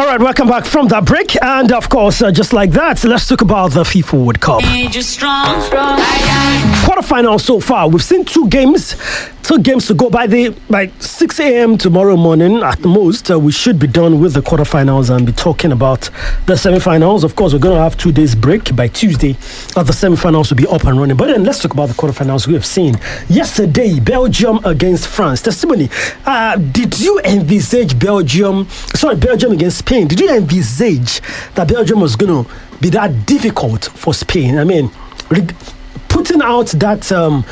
All right, welcome back from that break. And of course, just like that, let's talk about the FIFA World Cup. Quarterfinals so far. We've seen two games to go by 6 a.m. tomorrow morning at the most. We should be done with the quarterfinals and be talking about the semifinals. Of course, we're going to have 2 days break. By Tuesday, the semifinals will be up and running. But then let's talk about the quarterfinals we have seen. Yesterday, Belgium against France. Testimony, did you envisage Belgium against Spain? Did you envisage that Belgium was going to be that difficult for Spain? I mean, putting out that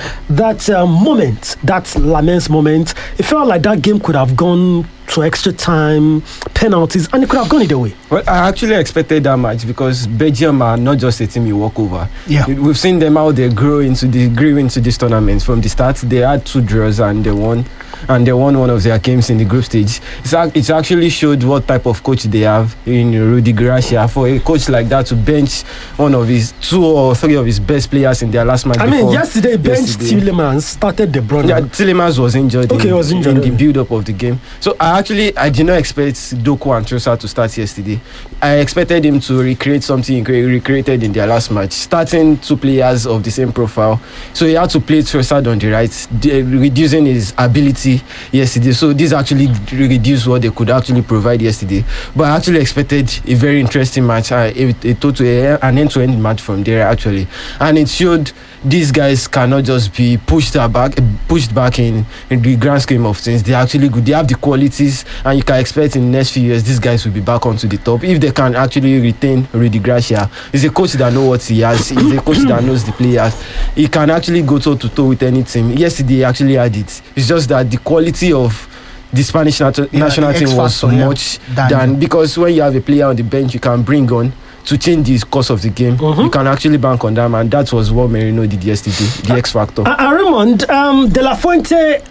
moment, that Lamens moment, it felt like that game could have gone to extra time, penalties, and it could have gone either way. Well, I actually expected that match because Belgium are not just a team you walk over. Yeah. We've seen them how they grew into this tournament. From the start, they had 2 draws and they won one of their games in the group stage. It's actually showed what type of coach they have in Rudi Garcia. For a coach like that to bench one of his 2 or 3 of his best players in their last match. Yesterday Tielemans started the Bruyne. Yeah, Tielemans was injured. He was injured in the build-up of the game. So I did not expect Doku and Trossard to start yesterday. I expected him to recreate something he recreated in their last match, starting 2 players of the same profile. So he had to play Trossard on the right, reducing his ability yesterday. So this actually reduced what they could actually provide yesterday. But I actually expected a very interesting match, an end-to-end match from there actually. And it showed these guys cannot just be pushed back in the grand scheme of things. They're actually good. They have the qualities, and you can expect in the next few years these guys will be back onto the top if they can actually retain Rudi Garcia. He's a coach that knows what he has. He's a coach that knows the players. He can actually go toe-to-toe with any team. Yesterday he actually had it. It's just that the quality of the Spanish national team was much than, because when you have a player on the bench you can bring on to change the course of the game. You can actually bank on them, and that was what Merino did yesterday, the X factor. Raymond, De La Fuente,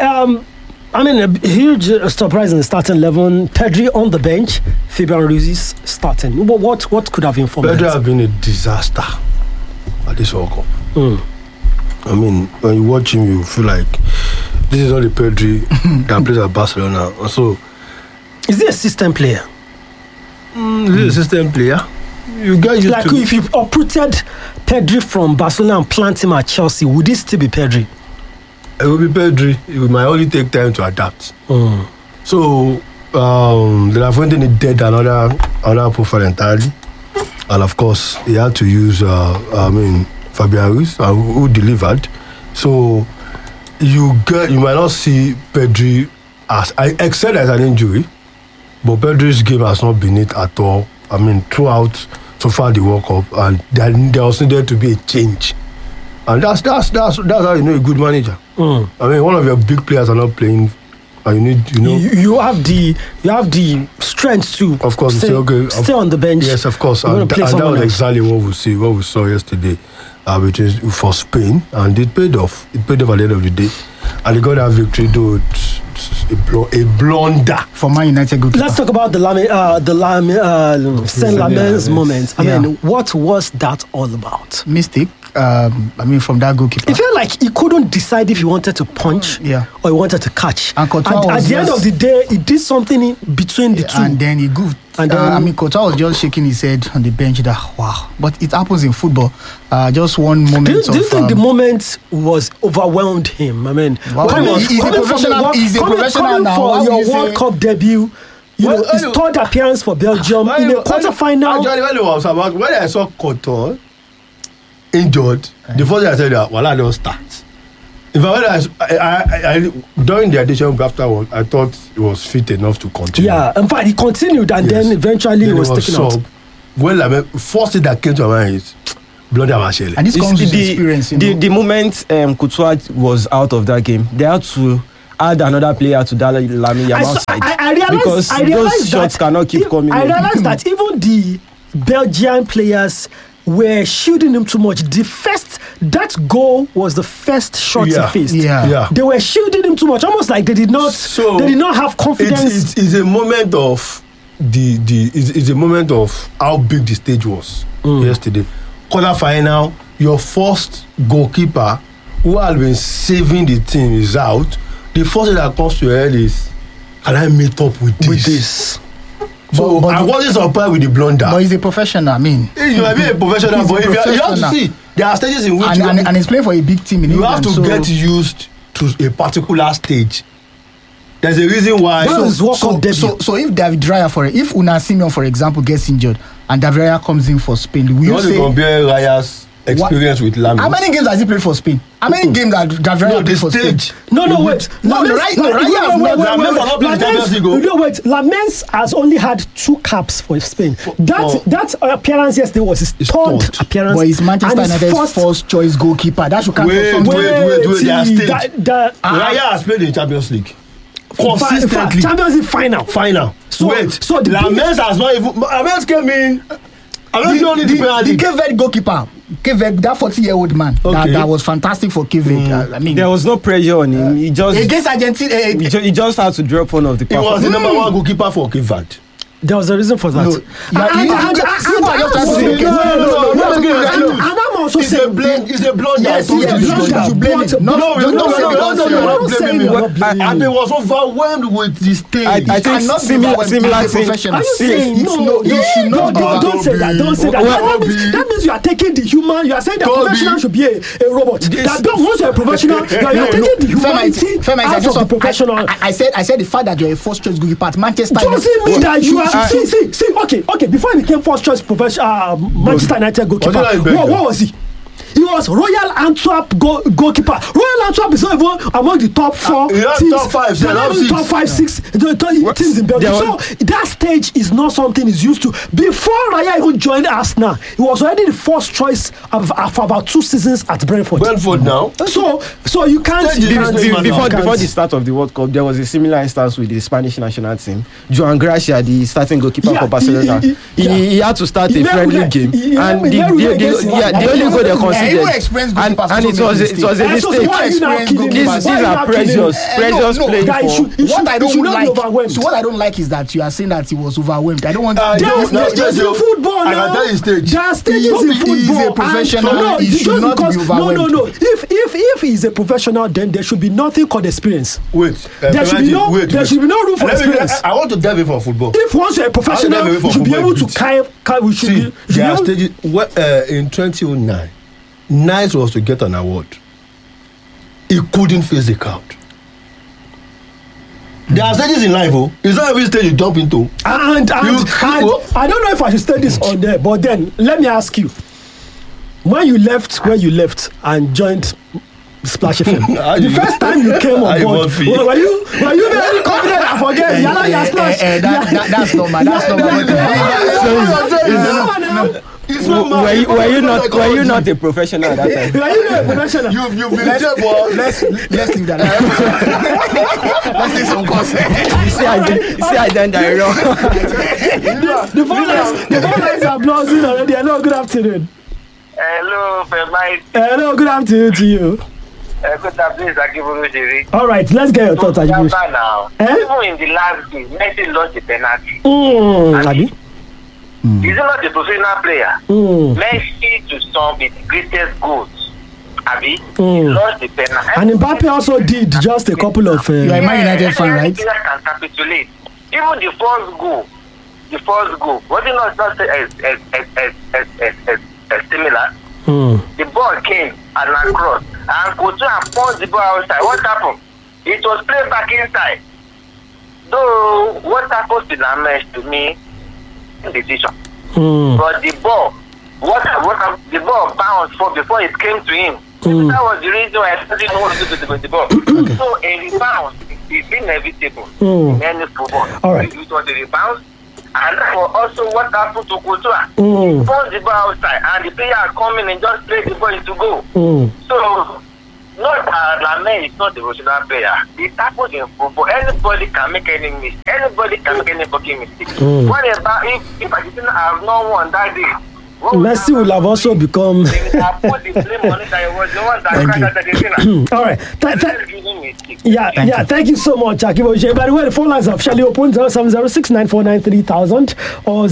a huge surprise in the starting 11. Pedri on the bench, Fabian Ruiz starting. What could have informed? Pedri has been a disaster at this World Cup. When you watch him, you feel like this is not the Pedri that plays at Barcelona. So, is he a system player? Is he a system player? You guys like if you uprooted Pedri from Barcelona and plant him at Chelsea, would it still be Pedri? It will be Pedri. It might only take time to adapt. So De La Fuente needed another profile entirely, and of course he had to use Fabian Ruiz, who delivered. So you might not see Pedri except as an injury, but Pedri's game has not been it at all. Throughout so far the World Cup, and there was needed to be a change, and that's how you know a good manager. One of your big players are not playing, and you have the strength to, of course, stay on the bench. Yes, of course, and that was exactly what we saw yesterday for Spain, and it paid off. It paid off at the end of the day, and they got that victory though. A blunder for Man United goalkeeper. Let's talk about the Saint Lamens moment. What was that all about? Mistake. From that goalkeeper. It felt like he couldn't decide if he wanted to punch or he wanted to catch. And at the end of the day, he did something in between the two. And then he goofed. And Courtois was just shaking his head on the bench. Wow. But it happens in football. Just one moment. Do you think the moment was overwhelmed him? He's a professional now. For your World Cup debut, his third appearance for Belgium in a quarterfinal. Actually, when I saw Courtois injured, the first thing I said that I don't start. In fact, I during the audition afterwards, I thought he was fit enough to continue. Yeah, in fact, he continued, and then eventually he was taken out. Well, first thing that came to my mind is bloody Marshall. And this comes with experience. The moment Courtois was out of that game, they had to add another player to that Lamine Yamal side. I realized those shots cannot keep coming. I realized that even the Belgian players were shooting him too much. That goal was the first shot he faced. Yeah. They were shooting him too much, almost like they did not have confidence. It's a moment of it's a moment of how big the stage was yesterday. Quarterfinal, your first goalkeeper who has been saving the team is out. The first thing that comes to your head is, can I meet up with this? So But I wasn't surprised with the blunder. But he's a professional. I mean, You might be a professional, He's a but if you have to professional. see, there are stages in which and he's playing for a big team in you England. have to so get used to a particular stage. There's a reason why. That was World Cup debut. So if David Raya if Unai Simon, for example, gets injured and David Raya comes in for Spain, will you you want to say compare Raya's experience with Lamine? how many games has he played for Spain? How many games has David Raya No, the played for Spain? stage. No, wait. No, Lamens- Raya has not- Lamens has not played the Champions League, oh. No, wait. Lamens has only had 2 caps for Spain. That appearance yesterday was his His third third. appearance. But he's Manchester and his United's first choice goalkeeper. That should count for Wait, something. wait, they are stage. Raya Raya has played in Champions League consistently. Champions League final. Final. So the Lamens has not even. Lamens came in. Lamens only the Premier The League. Cape Verde goalkeeper, Cape Verde, that 40-year-old man, Okay. that was fantastic for Cape Verde. I mean, There was no pressure on him. He just against Argentina, he just had to drop one of the He was the performances. number 1 goalkeeper for Cape Verde. There was a reason for that. No, And I'm also It's a saying blame. It's a blunder. Yes, I told yes, you blunder. it's a You blame it. No, Not- no, no, don't say no, because no, you're you're not not saying blaming you're me. not blaming And me. they was overwhelmed with the stage. I think cannot be similar overwhelmed. similar He's a thing. professional. Are you See, saying it's no? no, you should not do that. Don't say that. Don't say that. Well, That means you are taking the human. You are saying that Toby. professional should be a robot. That don't once you're a professional, you are taking the humanity out of the professional. I said the fact that you're a first choice goalkeeper at Manchester Doesn't mean that you are. I- See. Okay. Before he became first choice professional, Manchester United goalkeeper. Was he like Beckham? What was he? He was Royal Antwerp goalkeeper. Royal Antwerp is not even among the top 4 he had teams. top 5, They're not top even 6. top 5, 6 teams in Belgium. There So was- that stage is not something he's used to. Before Raya even joined Arsenal, he was already the first choice for about 2 seasons at Brentford. Brentford now. So you can't. Stage you is can't- not you matter. Before can't- the start of the World Cup, there was a similar instance with the Spanish national team. Joan Gracia, the starting goalkeeper Yeah, for Barcelona, he had to start a He friendly never- game, he and never- the never only against goal England. they Even conceded, experienced and goalkeepers it also was make it was a And so mistake. why are you now Experienced killing him? goalkeepers. These Why are you are now killing him? pressures no, playing that he for. should- he What I should don't not be like, overwhelmed. so what I don't like is that you are saying that he was overwhelmed. I don't want. That's stages in football I now. can tell you stage. There are stages in He is football. a professional. And, no, He just should not because, be overwhelmed. No. If he's a professional, then there should be nothing called experience. Wait. There should be no room for Let me- experience. I want to dive in for football. If once you're a professional, I'll never you should be for able to football. we should See, be. you should be there are able- stages. In 2009, Nice was to get an award. He couldn't face the crowd. There are stages in life, oh. It's not every stage you jump into. And I don't know if I should say this on there, but then let me ask you: when you left where you left and joined Splash FM, the first time you came on board, were you very confident? I forget. Splash. That's normal. That's normal. It's not Were you not a professional at that time? Were you not a professional? You've been there for. Let's leave that. Let's take some course. You see, I done that wrong. The phone lines are buzzing already. Hello, good afternoon. Hello, Femite. Hello, good afternoon to you. Good afternoon, Akiburu Jiri. All right, let's get your thoughts. Ajiboye. Now, Eh? even in the last game, Messi lost the penalty. Abi? He's not a professional player. Messi to some with the greatest goals. Abi, he lost the penalty. And Mbappe also did just a couple of. You are a Man United fan, right? Player can capitulate. Even the first goal, was it not as similar? The ball came and across, and Coutinho punched the ball outside. What happened? It was played back inside. Though what happens to Lamesh to me, decision. But the ball, the ball bounced for before it came to him. That was the reason why I didn't want to do the ball. So a rebound is inevitable in any football. All right. It was a rebound. And that was also what happened to Coutinho. He punched the ball outside, and the player coming and just played the ball to go. So, not Lamine is not a professional player. It happens in football. Anybody can make any mistake. Anybody can make any fucking mistake. What about if Argentina have not won that day? Messi will have also become. They will have put the blame on it that it was the one that crashed at Argentina. All right. Let's give him mistake. Thank you so much, Akiboye. By the way, the phone lines are officially open 0706949300 or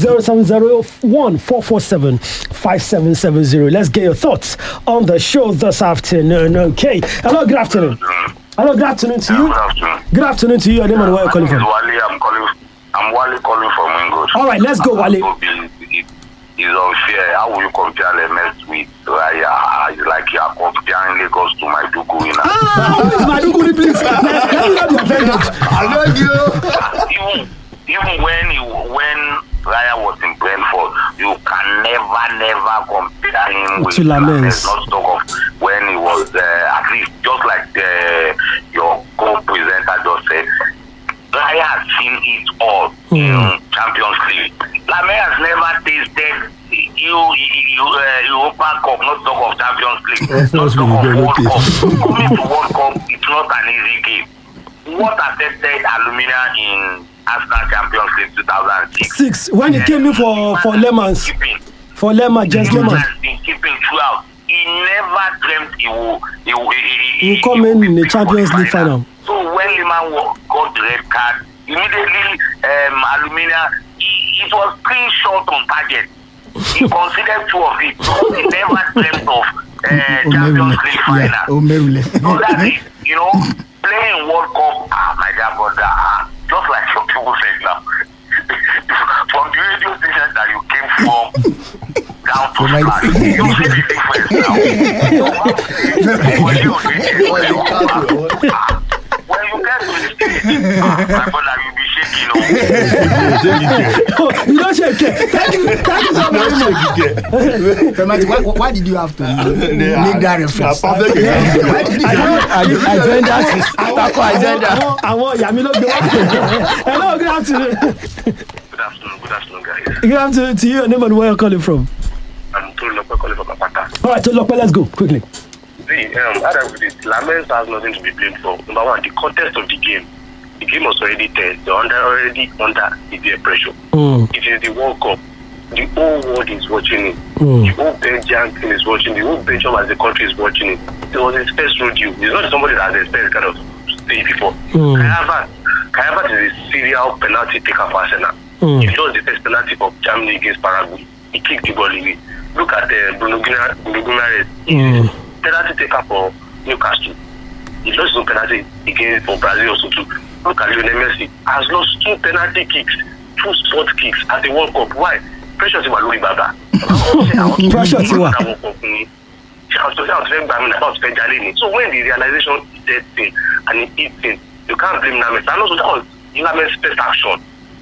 0701447570. Let's get your thoughts on the show this afternoon. Okay. Hello, good afternoon. Hello, good afternoon to you. Good afternoon. Good afternoon to you. I don't know where you're calling from. Wale, I'm Wale calling from Wingos. All right, let's go, Wale. It's unfair. How will you compare LMS with Raya? It's like you are comparing Lagos to Maiduguri now. Who is Maiduguri, please? Let me know the offended. I know you. Even when Raya was in Brentford, you can never compare him with Lamens. Not talk of when he was at least just like your co-presenter just said. Raya has seen it all in Champions League. Lamens has never tasted Europa Cup, not talk of Champions League, not talk of World Cup. Coming to World Cup, it's not an easy game. What affected Alumina in Arsenal Champions League 2006? When he came in for Lemans. For Lemans, just Lemans. Has been keeping throughout. He never dreamt he will come in the Champions League final. So when Lehman got the red card, immediately Alumina, it was 3 shots on target. He considered 2 of it. So he never dreamt of Champions League final. So that's it. You know, playing World Cup, my dear brother, just like some people said now, from the radio station that you came from down to Scotland, you see the difference now. When you get to the stage, my brother, you'll be shaking. You don't shake it. Thank you so much. Why did you have to make that reference? I want Yamilo. Hello, good afternoon. Good afternoon, guys. Good afternoon to you. And name and where you're calling from? I'm Tolulope calling from Apata. All right, Tolulope, let's go quickly. See, Lamens has nothing to be blamed for. Number one, the context of the game. The game was already tense. They're already under severe pressure. It is the World Cup. The whole world is watching it. The whole Belgian team is watching it. The whole Belgium as a country is watching it. It was his first rodeo. He's not somebody that has experienced kind of stage before. Kayava is a serial penalty taker for Arsenal. He was the first penalty for Germany against Paraguay. He kicked the ball away. Look at Bruno Guimaraes. Penalty taker for Newcastle. He lost some penalty against for Brazil also too. Look at Lionel Messi. Has lost 2 penalty kicks, 2 spot kicks at the World Cup. Why? Pressure to Maluri Baba. Pressure to what? So when the realization is dead and it eats in, you can't blame Lamens. And also that was Lamens' best action.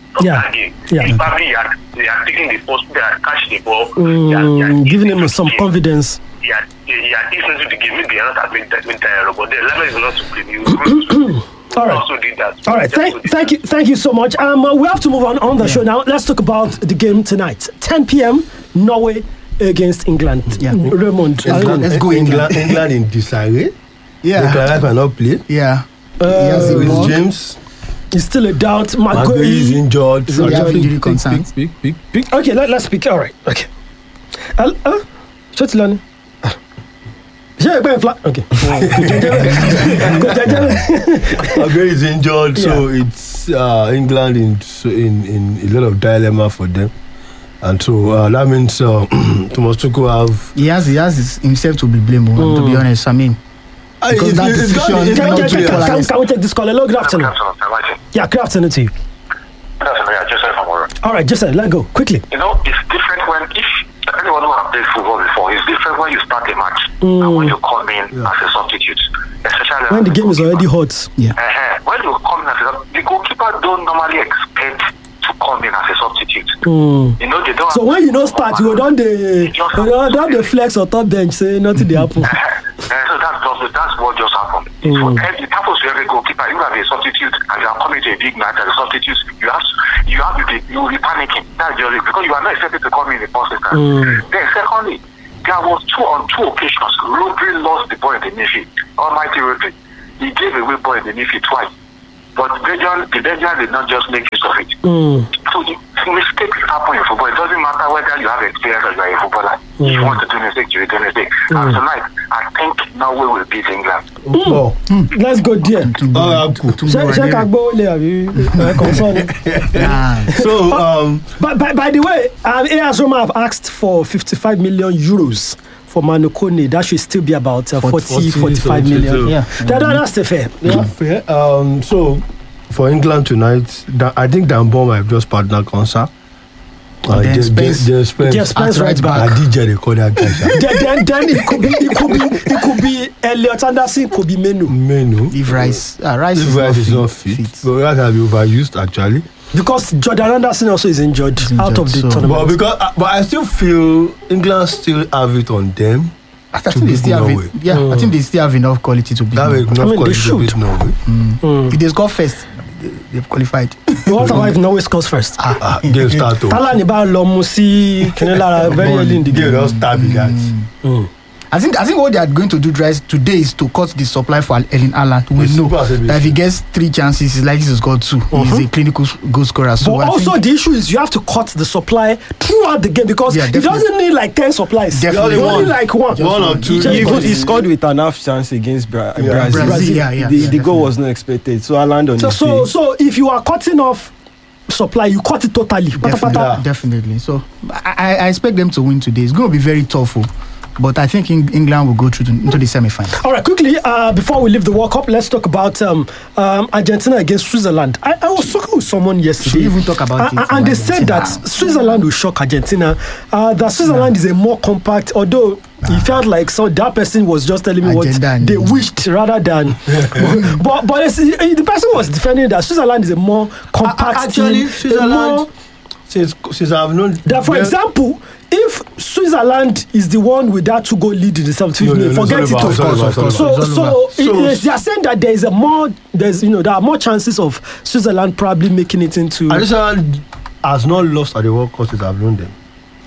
They are taking the first, they are catching the ball. Giving him some confidence. He had listened to the game. Maybe not that many dialogue, but the Lamens is not to blame you. All right. Also did that. All right. Thank you so much. We have to move on the show now. Let's talk about the game tonight. 10 p.m. Norway against England. Raymond. Let's go England in disarray. Yeah. Declan cannot play. Yeah. With James. It's still a doubt. Maguire is injured. So we have injury concerns. Pick. Okay, let's speak. All right. Okay. Shut it. Okay. Maguire is injured, so it's England in a lot of dilemma for them. And so that means Thomas Tuchel have... He has himself to be blamed, to be honest. I mean... Because that decision... Can we take this call? Hello, good afternoon. Yeah, good afternoon to you. Good afternoon, Joseph Amora. All right, Joseph, let's go. Quickly. You know, it's different when... If anyone who has played football before, it's different when you start a match and when you come in as a substitute. Especially when the game is already hot. Yeah. When you come in as a substitute, the goalkeeper don't normally expect to come in as a substitute. You know, they don't. So when you don't start, you don't the flex or top bench say nothing they happen. So that's what just happened. It happens to every goalkeeper. You have a substitute and you are coming to a big match as a substitute. You'll be panicking. That's just it, because you are not expected to come in the first instance. Then secondly, there was on two occasions Rodri lost the ball in the midfield. Almighty Rodri. He gave away ball in the midfield twice. But the Belgians did not just make use of it. So the mistakes happen in football. It doesn't matter whether you have experience or you are a footballer. If you want to do mistake, you will do mistake. And tonight, I think Norway will beat England. Let's go there. But by the way, AS Roma have asked for 55 million euros for Manu Kone. That should still be about 45 million. Yeah, that's the fair. Fair. So for England tonight, I think Dan Ball might just partner Konsa. Then Spence. Yes, Spence right back. I DJ record that guy. then it could be Elliot Anderson, could be Menu. If Rice is not fit. But that can be overused actually. Because Jordan Anderson also is injured out of the so- tournament. But I still feel England still have it on them. I think they still have Norway. it. Yeah, I think they still have enough quality to beat That Norway. enough they quality to should. beat Norway. If they score first, they've qualified. What about if Norway scores first? Game start to. Tala ni ba lo mu sí Kinilara very early in the Game game. don't start with that. I think what they are going to do today is to cut the supply for Erling Haaland. We It's know super simple. that if he gets 3 chances, he's likely to score 2. He's a clinical goal scorer. So But I also think the issue is you have to cut the supply throughout the game because Yeah, he definitely. doesn't need like 10 supplies. Definitely. He only like one. One or two. Just Even got he it. scored with an half chance against Brazil. Brazil, yeah, The yeah, goal was not expected. So Haaland on his day. So if you are cutting off supply, you cut it totally. Pata pata. Definitely. So I expect them to win today. It's going to be very tough. But I think England will go through into the semi-final. All right, quickly, before we leave the World Cup, let's talk about Argentina against Switzerland. I was talking with someone yesterday. Should we even talk about it? And they said that Switzerland will shock Argentina. That Switzerland is a more compact, although he felt like that person was just telling me what they wished rather than. but the person was defending that Switzerland is a more compact Actually, team. Switzerland, since I've known That, for example, if Switzerland is the one with that 2-goal lead in the 75th minute, forget it. Of course. So they are saying that there are more chances of Switzerland probably making it into. Switzerland has not lost at the World Cup since I've known them,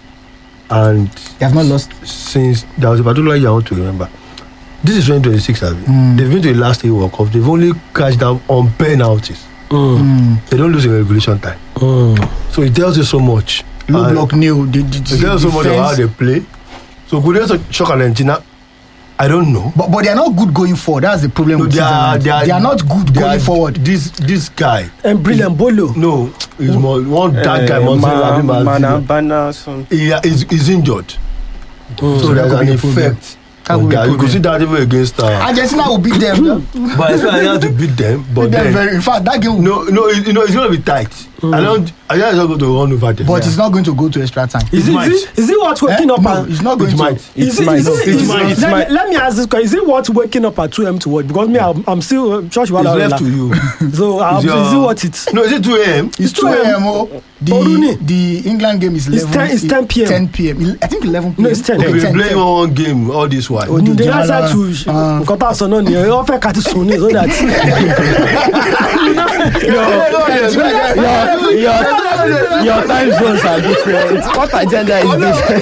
and They have not lost. since there was a particular year I want to remember. This is 2026. They've been to the last 8 World Cups. They've only cashed out on penalties. They don't lose in regulation time. So it tells you so much. Low And block new. It tells you so much about how they play. So could they shock Argentina? I don't know. But they are not good going forward. That's the problem with Switzerland. They are not good going forward. This guy. And Brilliant Bolo. No, he's more one that guy. Manabana, something. He's injured. So there's an effect. You could see that even against. Argentina will beat them. But it's not enough to beat them. But then, in fact, that game. no, it's going to be tight. I don't is not going to run over them. But it's not going to go to extra time. Is it what waking up No, and it's not going to. let me ask this question. Is it what waking up at 2 a.m. to watch? Because me, I'm still church. It's left to you. So is it what it's? No, is it 2 a.m.? It's 2 a.m. The England game is 11. It's 10 p.m. 10 p.m. I think 11 p.m. No, it's 10. Okay, we're playing one game all this while. They answer to nǹkan tá a sọ náà nìyẹn wọ́n fẹ́ ká ti sùn ní so that. Your time zones are different. What agenda is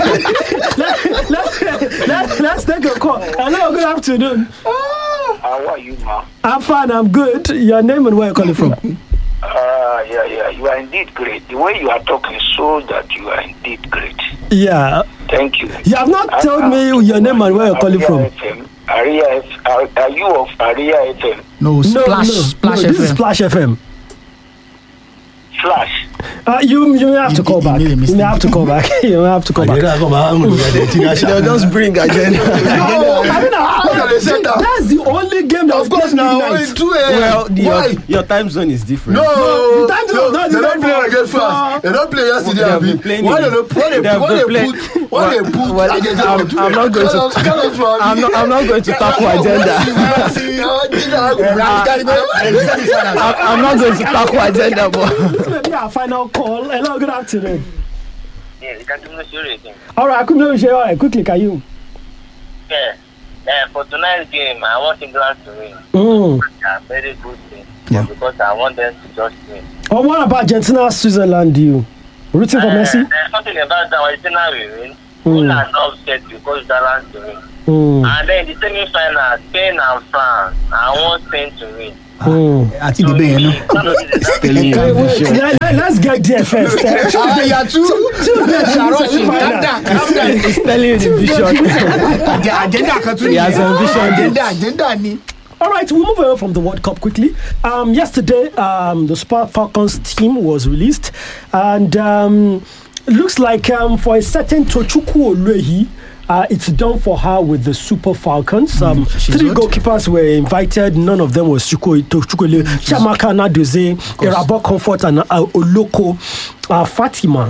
this? Let's take a call. Hello, good afternoon. How are you, ma? I'm fine, I'm good. Your name and where you're calling from? Yeah. You are indeed great. The way you are talking shows that you are indeed great. Yeah. Thank you. You have not told me your name and where you're calling from. Are you of Aria FM? No, Splash This is FM. Splash FM. Flash. You may have to call back. made a You mistake. may have to call back. You may have to call back. They'll just bring agenda. That's the only game that Of course, now it's 2 a.m. Well, your time zone is different. No, the time zone is not they don't different play for- against France. They don't play yesterday. They have Abi. been playing Why it. they don't They have been playing- I'm not going to. I'm not going to tackle agenda. I'm not going to tackle agenda, but This may be our final call. Hello, good afternoon. Yeah, you can do this again. All right, all right, quickly, can you? Yeah. For tonight's game, I want England to win. Yeah, very good thing. Yeah. Because I want them to just win. Oh, what about Argentina, Switzerland? You rooting for Messi? There's something about that Argentina will win. Who are not upset because Dallas to win. And then the semi-final, Spain and France. I want Spain to win. Àti ìdìbò yẹn náà. Let's get there first. he's telling you the vision. Agenda kan tún He has envisioned it. Agenda ni. All right, we'll move away from the World Cup quickly. Yesterday, the Super Falcons team was released, and looks like for a certain Tochukwu Oluehi, it's done for her with the Super Falcons. She's 3 good. goalkeepers were invited. None of them was Chukwule, Chiamaka Nadozie, Erabo Comfort, and Oloko Fatima.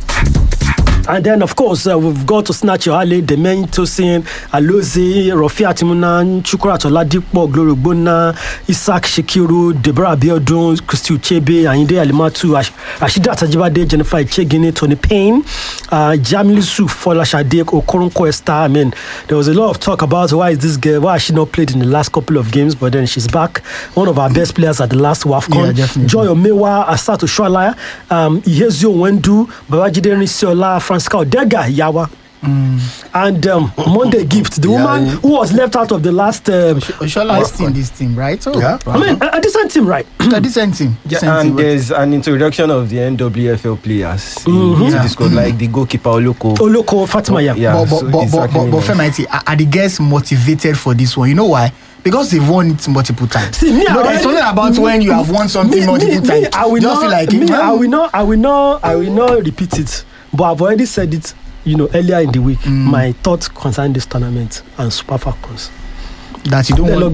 And then, of course, we've got to snatch your alley, Demen Tosin, Alozi, Rofia Timunan, Chukura Toladipo, Glory Bona, Isaac Shekiru, Deborah Biodun, Christy Uchebe, Ayinde Alimatu, Ashida Tajibade, Jennifer Chegini, Tony Payne, Jamilisu Folashade, Okoronko Esther. I mean, there was a lot of talk about why is this girl, why has she not played in the last couple of games, but then she's back. One of our best players at the last WAFCON. Yeah, definitely. Joy Omewa, Asato Shwalaya, Ihezio Wendu, Babajide Risiola, Francisca Odega Yawa. And Monday Gift, the woman who was left out of the last. Oshola is in this team, right? So, Yeah. I mean, a decent team, right? a decent team. Yeah, Decent and team, but- there's an introduction of the NWFL players into Yeah. the squad, like the goalkeeper Oloko. Oloko Fatima Yam. Yeah. but so it's actually nice. Femaiti, are the guys motivated for this one? You know why? Because they've won it multiple times. See, me, you know, I there's something about when you have won something multiple times. I will Just not, feel like me, man, I will not repeat it. But I've already said it, earlier in the week. My thoughts concern this tournament and Super Falcons. that you don't want.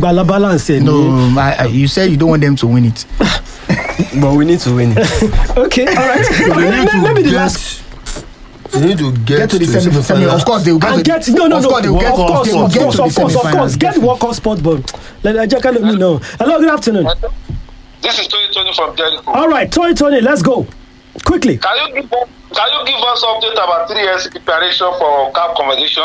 No, you said you don't want them to win it. But we need to win it. Okay, all right. Maybe the last. They need to get to the semi. Of course, they will get And to get no. Of course, they will get to the Of course. Get World Cup spot, but let me know. Hello, good afternoon. This is Tony from Jericho. All right, Tony, let's go quickly. Can you give us update about 3 years preparation for CAF competition?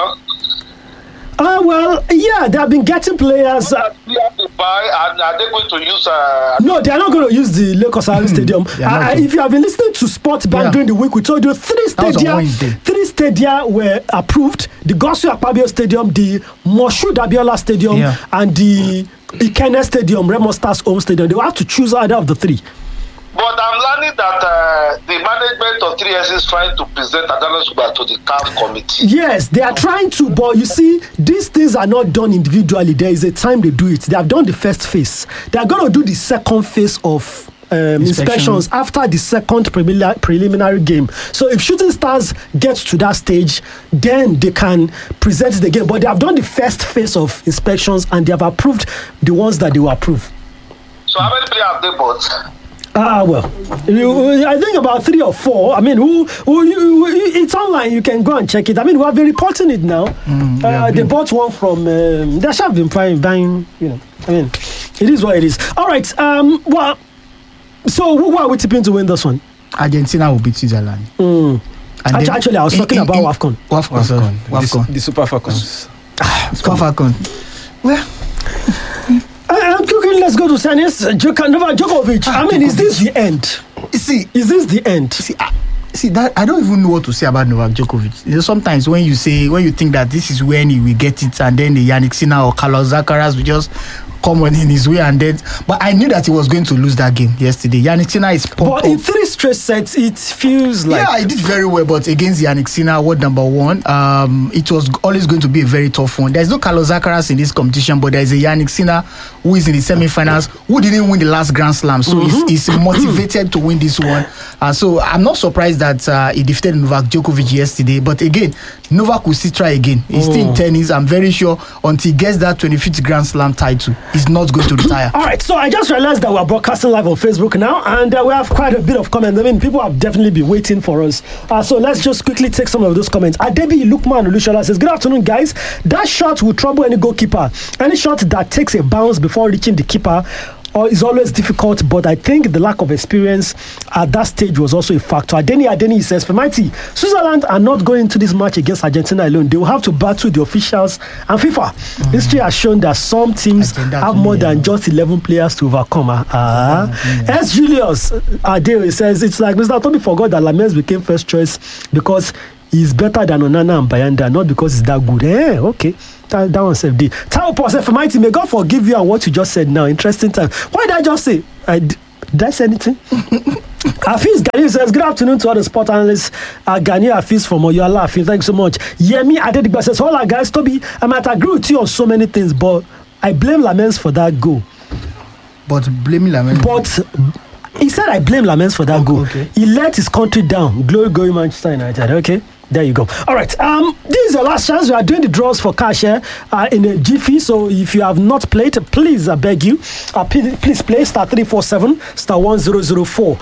Well, yeah, they have been getting players. That we have to buy, and are they going to use? No, they are not going to use the Lagos Stadium. They are not. If you have been listening to Sport Bank during the week, we told you 3 That was on Wednesday. stadia were approved: the Gosu Akpabio Stadium, the Moshood Abiola Stadium, Yeah. and the Ikene Stadium, Remo Stars Home Stadium. They will have to choose either of the 3. But I'm learning that the management of 3S is trying to present Adana Suba to the CAF committee. Yes, they are trying to, but you see, these things are not done individually. There is a time they do it. They have done the first phase. They are going to do the second phase of inspections after the second preliminary game. So if Shooting Stars gets to that stage, then they can present it again. But they have done the first phase of inspections and they have approved the ones that they will approve. So how many players have they bought? Well, I think about 3 or 4. I mean, it's online. You can go and check it. I mean, we have been reporting it now. They bought one from. They should have been buying. I mean, it is what it is. All right. Well, so who are we tipping to win this one? Argentina will beat Switzerland. And then- Actually, I was talking about WAFCON. WAFCON. The Super Falcons. Super Falcon. Well, Quickly, let's go to Sanis Novak Djokovic. I mean, is this the end? see, Is this the end? See that I don't even know what to say about Novak Djokovic. Sometimes when you think that this is when he will get it, and then the Yannick Sinner or Carlos Alcaraz will just come on in his way, and then. But I knew that he was going to lose that game yesterday. Yannick Sinner is pumped But in up. 3 straight sets, it feels like. Yeah, he did very well, but against Yannick Sinner, world number 1, it was always going to be a very tough one. There's no Carlos Alcaraz in this competition, but there's a Yannick Sinner who is in the semi-finals, who didn't win the last Grand Slam, so he's motivated to win this one. So I'm not surprised that he defeated Novak Djokovic yesterday, but again, Novak will still try again. He's still in tennis. I'm very sure until he gets that 25th Grand Slam title, he's not going to retire. All right, so I just realized that we're broadcasting live on Facebook now, and we have quite a bit of comments. I mean, people have definitely been waiting for us. So let's just quickly take some of those comments. Adebi Lukman Olushola says, "Good afternoon, guys. That shot will trouble any goalkeeper. Any shot that takes a bounce before reaching the keeper is always difficult, but I think the lack of experience at that stage was also a factor." Adeni says, "For my team, Switzerland are not going into this match against Argentina alone. They will have to battle the officials and FIFA. History has shown that some teams have more than just 11 players to overcome." S. Julius Adeo says, "It's like Mr. Toby forgot that Lamens became first choice because he's better than Onana and Bayanda, not because he's that good." Okay. That one saved it. Tao Paul said, "For my team, may God forgive you and what you just said now. Interesting time." Why did I just say? Did I say anything? Hafiz Gani says, "Good afternoon to all the sport analysts." Gani Hafiz from Oyola. Hafiz, thank you so much. Yemi Adedigba says, "Hola guys, Toby, I might agree with you on so many things, but I blame Lamens for that goal." But blaming Lamens. But he said, "I blame Lamens for that goal. Okay. He let his country down. Glory, Manchester United." Okay. There you go. All right. This is your last chance. We are doing the draws for cash here in a jiffy. So if you have not played, please, I beg you, please play *347 *1004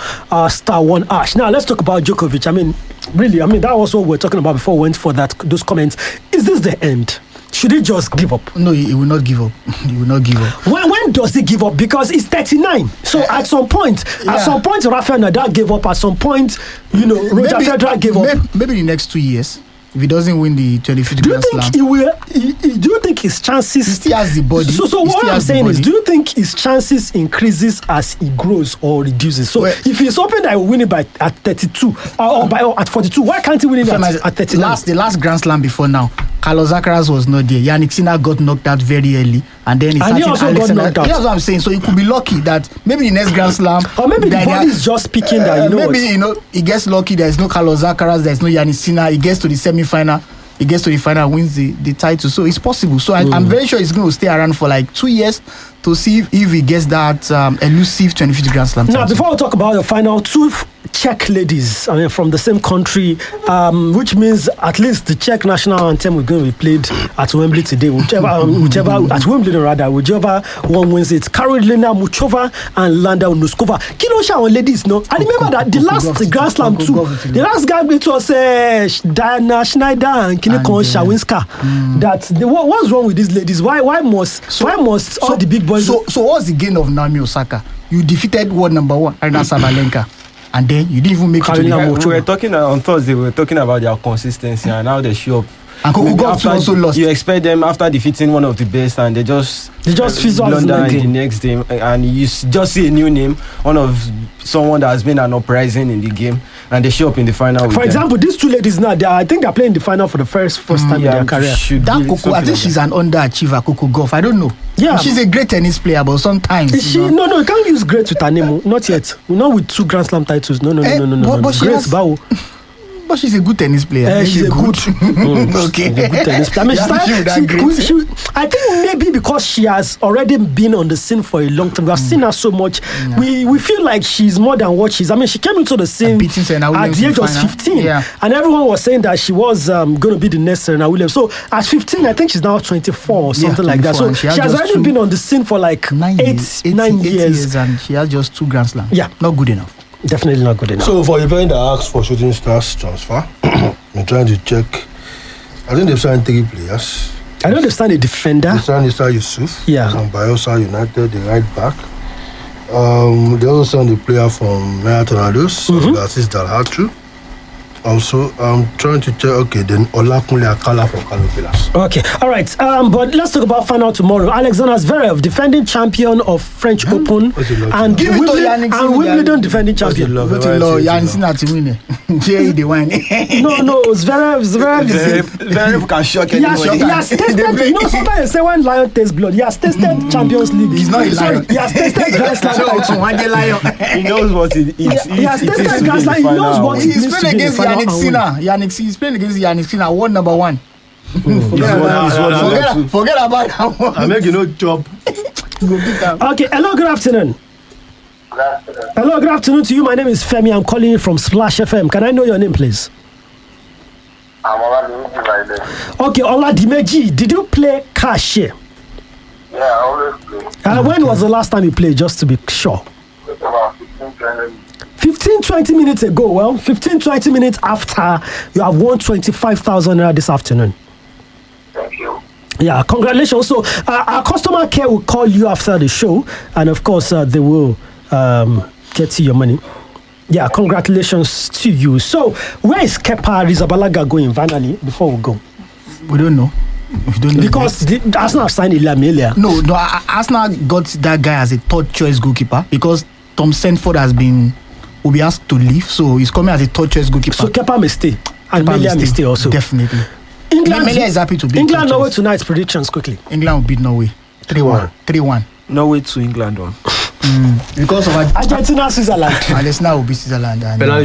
*1#. Now let's talk about Djokovic. I mean, really, that was what we're talking about before we went for those comments. Is this the end? Should he just give up? No, he will not give up. He will not give up. When does he give up? Because he's 39. So at some point, Rafael Nadal gave up. At some point, Roger Federer gave up. Maybe in the next 2 years, if he doesn't win the 25th Grand Slam. Do you think his chances? He still has the body. So what I'm saying is, do you think his chances increases as he grows or reduces? So if he's hoping that he will win it at 32 or at 42, why can't he win it at 39? The last Grand Slam before now, Carlos Alcaraz was not there. Yannick Sinner got knocked out very early, and then he also got knocked out. That's what I'm saying. So he could be lucky that maybe the next Grand Slam, or maybe the body is just speaking that he gets lucky. There's no Carlos Alcaraz, there's no Yannick Sinner. He gets to the semi-final. He gets to the final, wins the title. So it's possible. So I'm very sure he's going to stay around for like 2 years to see if he gets that elusive 25th Grand Slam title. Now, before we talk about the final, 2 Czech ladies, from the same country, which means at least the Czech national anthem is going to be played at Wembley today. Whichever at Wimbledon rather, whichever one wins it. Karolina Muchova and Landa Noskova. Kilo Shawn ladies, no. I remember that the last Grand Slam too. The last guy it was Diana Schneider and Kinekon Shawinska. What's wrong with these ladies? Why must all the big boys? So what's the gain of Naomi Osaka? You defeated world number 1, Aryna Sabalenka. And then you didn't even make it to the We were talking on Thursday, we were talking about their consistency and how they show up. And Coco Gauff also lost. You expect them after defeating one of the best, and they just fizzle out in the next game, and you just see a new name, someone that has been an uprising in the game, and they show up in the final. For example, these 2 ladies now, I think they're playing the final for the first time in their career. I think she's an underachiever, Coco Gauff. I don't know. Yeah, she's a great tennis player, but sometimes No, you can't use great with her name. Not yet. Not with 2 Grand Slam titles. No. But But she's a good tennis player. She's a good. Okay. She's a good tennis player. I think maybe because she has already been on the scene for a long time. We have seen her so much. Yeah. We feel like she's more than what she's. She came into the scene at the age of 15. Yeah. And everyone was saying that she was going to be the next Serena Williams. So at 15, I think she's now 24 or something like that. So she has already been on the scene for like 9 years. And she has just 2 Grand Slams. Yeah. Not good enough. Definitely not good enough. So for the parent that asked for Shooting Stars transfer, I'm trying to check. I think they've signed 3 players. I know they've signed a defender. They signed Issa Yusuf. Yeah. From Bayelsa United, the right back. They also signed a player from Maya Tornadoes, Abdulaziz Dalhatu. Also, I'm trying to check. Okay, then Olakunle Akala from Kano Pillars. Okay, all right. But let's talk about final tomorrow. Alexander Zverev, defending champion of French Open, and Wimbledon defending champion. No, Zverev can shock anyone. He has tasted. Sometimes you say when lion tastes blood. He has tasted Champions League. He's not a lion. He has tasted Grand Slam. He knows what it is. He has tasted Grand Slam. He knows what it is to be in the final. He's playing against Yannick Sinner, world number 1. Forget about that one. I make job. Okay, hello, good afternoon. Hello, good afternoon to you. My name is Femi. I'm calling you from Splash FM. Can I know your name, please? I'm Oladimeji. Okay, Oladimeji, did you play cash? Yeah, I always play. When was the last time you played, just to be sure? About 15-20 15-20 minutes ago. Well, 15-20 minutes after you have won 25,000 naira this afternoon. Thank you. Yeah, congratulations. So our customer care will call you after the show, and of course they will get you your money. Yeah, congratulations to you. So where is Kepa Arrizabalaga going finally before we go? We don't know. Because Arsenal have signed Ilya Melia. No, Arsenal got that guy as a third choice goalkeeper because Tom Sandford will be asked to leave, so he's coming as a third choice goalkeeper. So Kepa may stay, and Melia may stay also. Definitely. Melia is happy to be. England, Norway tonight's predictions quickly. England will beat Norway 3-1. Norway to England 1. Because of Argentina, Switzerland. Argentina will beat Switzerland. And